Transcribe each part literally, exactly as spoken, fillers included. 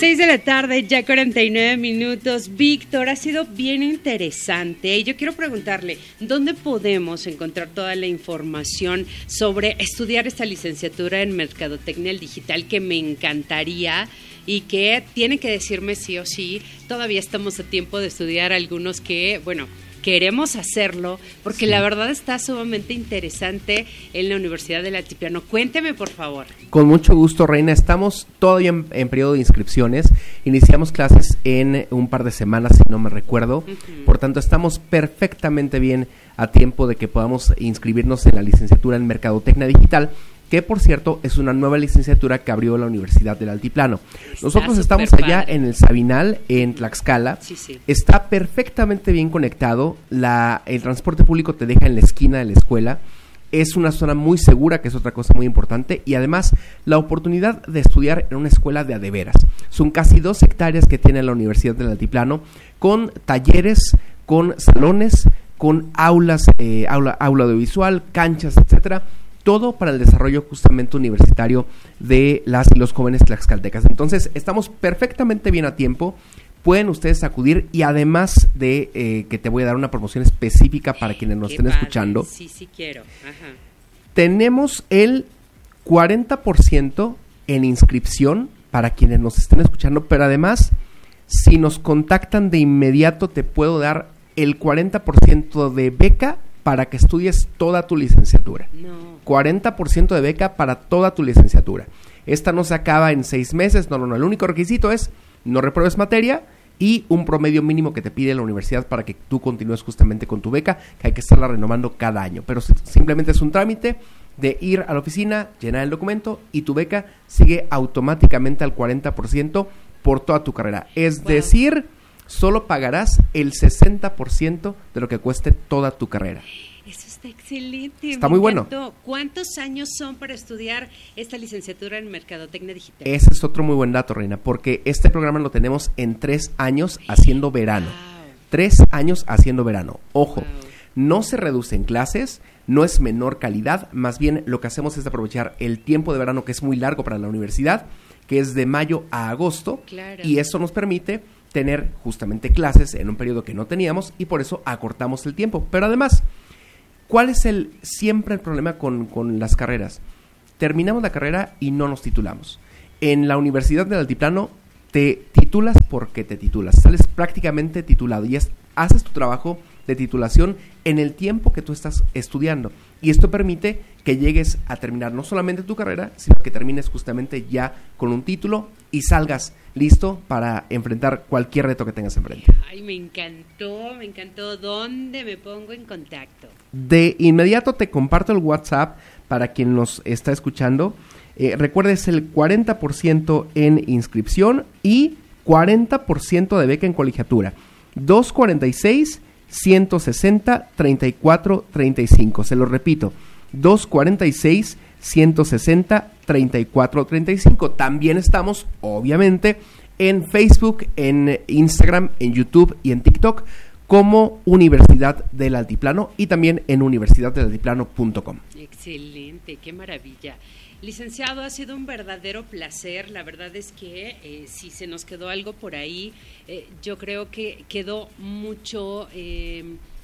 Seis de la tarde, ya cuarenta y nueve minutos. Víctor, ha sido bien interesante. Y yo quiero preguntarle, ¿dónde podemos encontrar toda la información sobre estudiar esta licenciatura en Mercadotecnia Digital que me encantaría y que tienen que decirme sí o sí? Todavía estamos a tiempo de estudiar algunos que, bueno, queremos hacerlo, porque sí, la verdad está sumamente interesante en la Universidad del Altiplano. Cuénteme, por favor. Con mucho gusto, Reina. Estamos todavía en, en periodo de inscripciones. Iniciamos clases en un par de semanas, si no me recuerdo. Uh-huh. Por tanto, estamos perfectamente bien a tiempo de que podamos inscribirnos en la licenciatura en Mercadotecnia Digital, que por cierto es una nueva licenciatura que abrió la Universidad del Altiplano. Está Nosotros estamos allá padre. en el Sabinal, en Tlaxcala. Sí, sí. Está perfectamente bien conectado. La, el transporte público te deja en la esquina de la escuela. Es una zona muy segura, que es otra cosa muy importante. Y además, la oportunidad de estudiar en una escuela de a de veras. Son casi dos hectáreas que tiene la Universidad del Altiplano, con talleres, con salones, con aulas, eh, aula, aula audiovisual, canchas, etcétera. Todo para el desarrollo justamente universitario de las y los jóvenes tlaxcaltecas. Entonces, estamos perfectamente bien a tiempo. Pueden ustedes acudir y además de eh, que te voy a dar una promoción específica para quienes nos Qué estén padre. escuchando. Sí, sí quiero. Ajá. Tenemos el cuarenta por ciento en inscripción para quienes nos estén escuchando, pero además, si nos contactan de inmediato, te puedo dar el cuarenta por ciento de beca para que estudies toda tu licenciatura. No. cuarenta por ciento de beca para toda tu licenciatura. Esta no se acaba en seis meses, no, no, no. El único requisito es no repruebes materia y un promedio mínimo que te pide la universidad para que tú continúes justamente con tu beca, que hay que estarla renovando cada año. Pero simplemente es un trámite de ir a la oficina, llenar el documento y tu beca sigue automáticamente al cuarenta por ciento por toda tu carrera. Es wow. decir, solo pagarás el sesenta por ciento de lo que cueste toda tu carrera. Eso está excelente. Está muy bueno. ¿Cuántos años son para estudiar esta licenciatura en Mercadotecnia Digital? Ese es otro muy buen dato, Reina, porque este programa lo tenemos en tres años haciendo verano. Wow. Tres años haciendo verano. Ojo, wow. no se reducen clases, no es menor calidad, más bien lo que hacemos es aprovechar el tiempo de verano, que es muy largo para la universidad, que es de mayo a agosto, claro. y eso nos permite tener justamente clases en un periodo que no teníamos y por eso acortamos el tiempo. Pero además, ¿cuál es el siempre el problema con, con las carreras? Terminamos la carrera y no nos titulamos. En la Universidad del Altiplano te titulas porque te titulas. Sales prácticamente titulado y es, haces tu trabajo de titulación en el tiempo que tú estás estudiando. Y esto permite que llegues a terminar no solamente tu carrera, sino que termines justamente ya con un título y salgas listo para enfrentar cualquier reto que tengas enfrente. Ay, me encantó, me encantó. ¿Dónde me pongo en contacto? De inmediato te comparto el WhatsApp para quien nos está escuchando. Eh, recuerda, es el cuarenta por ciento en inscripción y cuarenta por ciento de beca en colegiatura. dos cuarenta y seis, ciento sesenta, treinta y cuatro, treinta y cinco. Se lo repito, dos cuarenta y seis, ciento sesenta, treinta y cuatro, treinta y cinco. También estamos, obviamente, en Facebook, en Instagram, en YouTube y en TikTok como Universidad del Altiplano y también en universidad del altiplano punto com. Excelente, qué maravilla. Licenciado, ha sido un verdadero placer. La verdad es que eh, si se nos quedó algo por ahí, eh, yo creo que quedó mucho eh,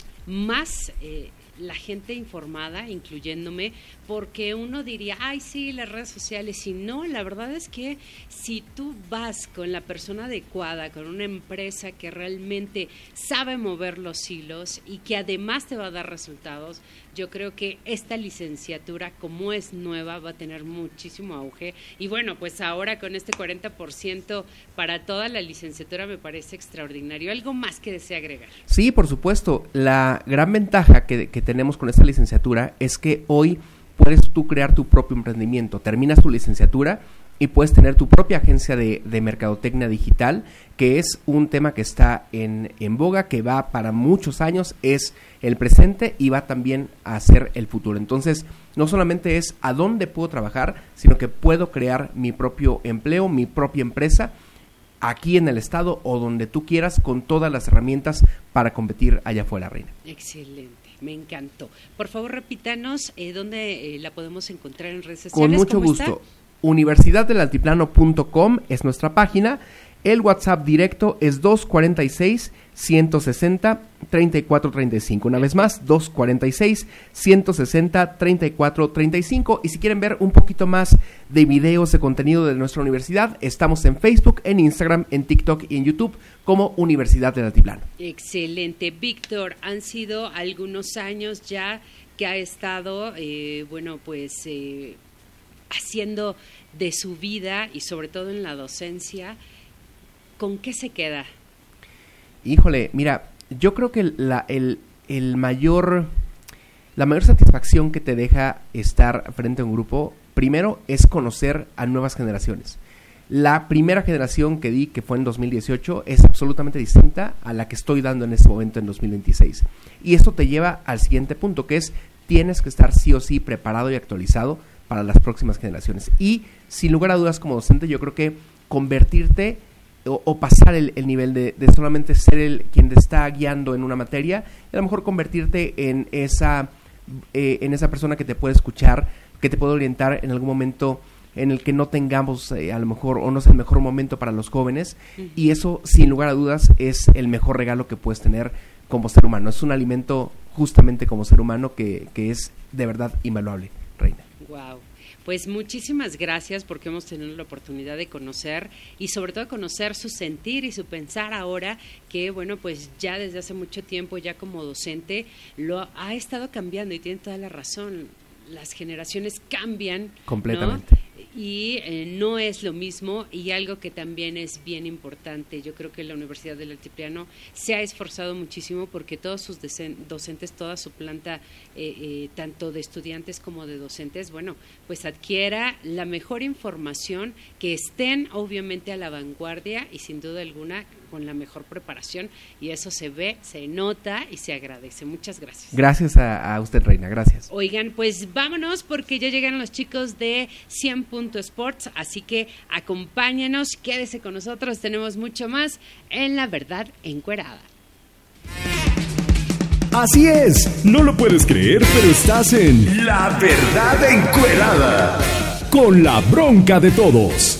más eh, la gente informada, incluyéndome, porque uno diría, ay, sí, las redes sociales, y no, la verdad es que si tú vas con la persona adecuada, con una empresa que realmente sabe mover los hilos y que además te va a dar resultados, yo creo que esta licenciatura, como es nueva, va a tener muchísimo auge. Y bueno, pues ahora con este cuarenta por ciento para toda la licenciatura me parece extraordinario. ¿Algo más que desea agregar? Sí, por supuesto. La gran ventaja que, que tenemos con esta licenciatura es que hoy puedes tú crear tu propio emprendimiento. Terminas tu licenciatura y puedes tener tu propia agencia de, de mercadotecnia digital, que es un tema que está en, en boga, que va para muchos años, es el presente y va también a ser el futuro. Entonces, no solamente es a dónde puedo trabajar, sino que puedo crear mi propio empleo, mi propia empresa, aquí en el estado o donde tú quieras, con todas las herramientas para competir allá afuera, Reina. Excelente. Me encantó. Por favor, repítanos eh, dónde eh, la podemos encontrar en redes sociales. Con mucho gusto. universidad del altiplano punto com es nuestra página. El WhatsApp directo es dos cuarenta y seis, ciento sesenta, treinta y cuatro treinta y cinco. Una vez más, dos cuarenta y seis, ciento sesenta, treinta y cuatro treinta y cinco. Y si quieren ver un poquito más de videos de contenido de nuestra universidad, estamos en Facebook, en Instagram, en TikTok y en YouTube como Universidad del Altiplano. Excelente. Víctor, han sido algunos años ya que ha estado, eh, bueno, pues eh, haciendo de su vida y sobre todo en la docencia. ¿Con qué se queda? Híjole, mira, yo creo que la, el, el mayor, la mayor satisfacción que te deja estar frente a un grupo, primero, es conocer a nuevas generaciones. La primera generación que di, que fue en dos mil dieciocho, es absolutamente distinta a la que estoy dando en este momento en dos mil veintiséis. Y esto te lleva al siguiente punto, que es, tienes que estar sí o sí preparado y actualizado para las próximas generaciones. Y, sin lugar a dudas, como docente, yo creo que convertirte O, o pasar el, el nivel de, de solamente ser el quien te está guiando en una materia, y a lo mejor convertirte en esa eh, en esa persona que te puede escuchar, que te puede orientar en algún momento en el que no tengamos eh, a lo mejor, o no es el mejor momento para los jóvenes, uh-huh. Y eso, sin lugar a dudas, es el mejor regalo que puedes tener como ser humano. Es un alimento justamente como ser humano que, que es de verdad invaluable, Reina. Wow. Pues muchísimas gracias porque hemos tenido la oportunidad de conocer y sobre todo conocer su sentir y su pensar ahora que, bueno, pues ya desde hace mucho tiempo ya como docente lo ha estado cambiando y tiene toda la razón. Las generaciones cambian, completamente, ¿no? Y eh, no es lo mismo, y algo que también es bien importante, yo creo que la Universidad del Altiplano se ha esforzado muchísimo porque todos sus docentes, toda su planta, eh, eh, tanto de estudiantes como de docentes, bueno, pues adquiera la mejor información, que estén obviamente a la vanguardia y sin duda alguna con la mejor preparación, y eso se ve, se nota y se agradece. Muchas gracias. Gracias a, a usted, Reina, gracias. Oigan, pues vámonos porque ya llegaron los chicos de cien punto Sports, así que acompáñenos, quédese con nosotros, tenemos mucho más en La Verdad Encuerada. Así es, no lo puedes creer, pero estás en La Verdad Encuerada, con la bronca de todos.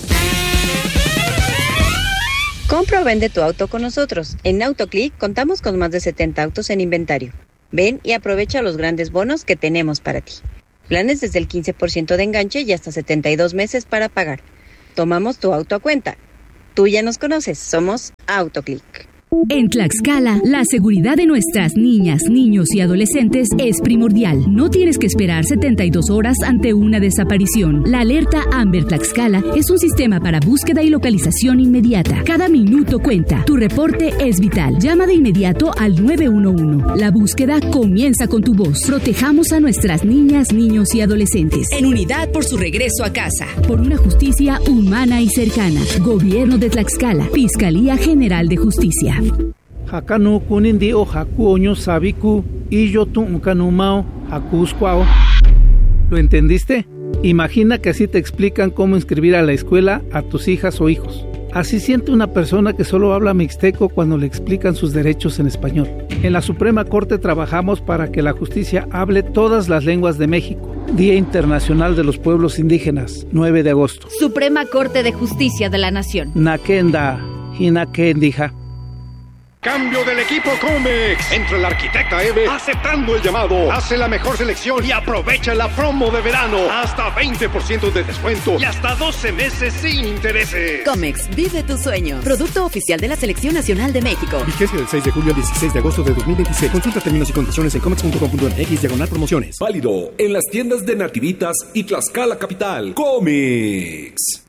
Compra o vende tu auto con nosotros. En AutoClick contamos con más de setenta autos en inventario. Ven y aprovecha los grandes bonos que tenemos para ti. Planes desde el quince por ciento de enganche y hasta setenta y dos meses para pagar. Tomamos tu auto a cuenta. Tú ya nos conoces, somos AutoClick. En Tlaxcala, la seguridad de nuestras niñas, niños y adolescentes es primordial. No tienes que esperar setenta y dos horas ante una desaparición. La alerta Amber Tlaxcala es un sistema para búsqueda y localización inmediata. Cada minuto cuenta. Tu reporte es vital. Llama de inmediato al nueve uno uno. La búsqueda comienza con tu voz. Protejamos a nuestras niñas, niños y adolescentes. En unidad por su regreso a casa. Por una justicia humana y cercana. Gobierno de Tlaxcala. Fiscalía General de Justicia. Hakanu kunindi o hakuoño sabiku y yo tu unkanumao hakuscuao. ¿Lo entendiste? Imagina que así te explican cómo inscribir a la escuela a tus hijas o hijos. Así siente una persona que solo habla mixteco cuando le explican sus derechos en español. En la Suprema Corte trabajamos para que la justicia hable todas las lenguas de México. Día Internacional de los Pueblos Indígenas, nueve de agosto. Suprema Corte de Justicia de la Nación. Nakenda, hinakendija. Cambio del equipo Comex. Entra el arquitecta Eve aceptando el llamado. Hace la mejor selección y aprovecha la promo de verano. Hasta veinte por ciento de descuento y hasta doce meses sin intereses. Comex, vive tu sueño. Producto oficial de la Selección Nacional de México. Vigencia del seis de julio al dieciséis de agosto de dos mil veintiséis. Consulta términos y condiciones en comex punto com punto m x diagonal promociones. Válido en las tiendas de Nativitas y Tlaxcala Capital. Comex.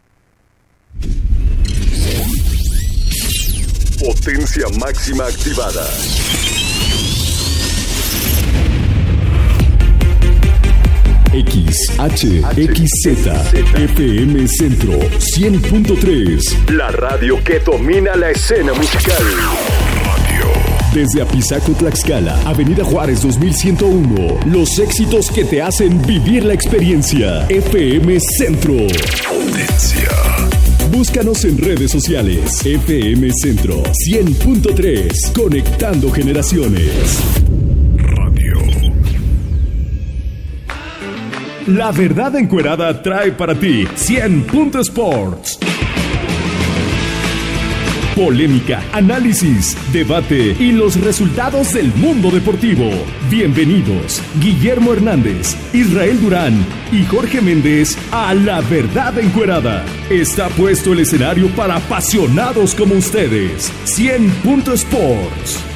Potencia máxima activada. X H X Z F M Centro cien punto tres. La radio que domina la escena musical. Desde Apizaco, Tlaxcala, Avenida Juárez dos mil ciento uno. Los éxitos que te hacen vivir la experiencia. F M Centro. Potencia. Búscanos en redes sociales. F M Centro cien punto tres. Conectando generaciones. Radio. La Verdad Encuerada trae para ti cien punto Sports. polémica, análisis, debate y los resultados del mundo deportivo. Bienvenidos, Guillermo Hernández, Israel Durán y Jorge Méndez a La Verdad Encuerada. Está puesto el escenario para apasionados como ustedes. cien punto Sports.